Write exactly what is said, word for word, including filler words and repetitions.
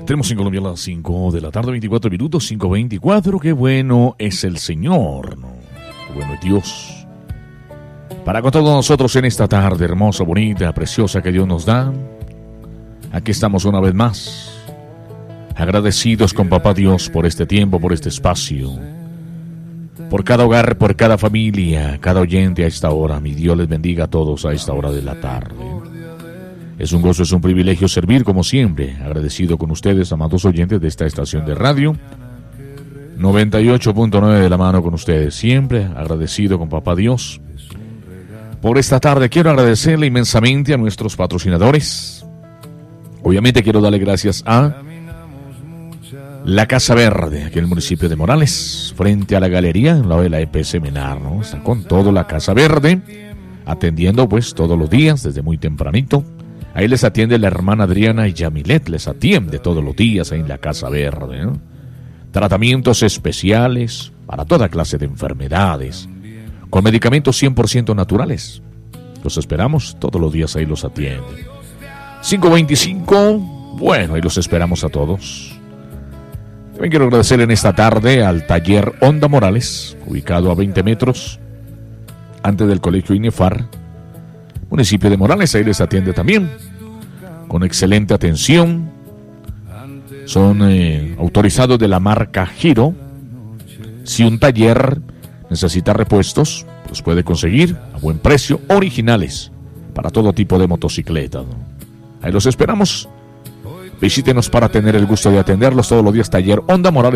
Tenemos en Colombia las cinco de la tarde, veinticuatro minutos, cinco veinticuatro. Qué bueno es el Señor, ¿no? Qué bueno es Dios. Para con todos nosotros en esta tarde hermosa, bonita, preciosa que Dios nos da. Aquí estamos una vez más, agradecidos con Papá Dios por este tiempo, por este espacio, por cada hogar, por cada familia, cada oyente a esta hora. Mi Dios les bendiga a todos a esta hora de la tarde. Es un gozo, es un privilegio servir como siempre. Agradecido con ustedes, amados oyentes de esta estación de radio. noventa y ocho punto nueve de la mano con ustedes siempre. Agradecido con Papá Dios. Por esta tarde quiero agradecerle inmensamente a nuestros patrocinadores. Obviamente quiero darle gracias a La Casa Verde, aquí en el municipio de Morales, frente a la galería, en la de la E P Seminar, ¿no? Está con todo La Casa Verde, atendiendo pues todos los días, desde muy tempranito. Ahí les atiende la hermana Adriana y Yamilet, les atiende todos los días ahí en La Casa Verde, ¿no? Tratamientos especiales para toda clase de enfermedades, con medicamentos cien por ciento naturales. Los esperamos, todos los días ahí los atiende. cinco veinticinco, bueno, ahí los esperamos a todos. También quiero agradecer en esta tarde al taller Onda Morales, ubicado a veinte metros antes del colegio INEFAR, municipio de Morales. Ahí les atiende también con excelente atención. Son eh, autorizados de la marca Giro. Si un taller necesita repuestos, los puede conseguir a buen precio, originales para todo tipo de motocicletas, ¿no? Ahí los esperamos. Visítenos para tener el gusto de atenderlos todos los días. Taller Onda Morales.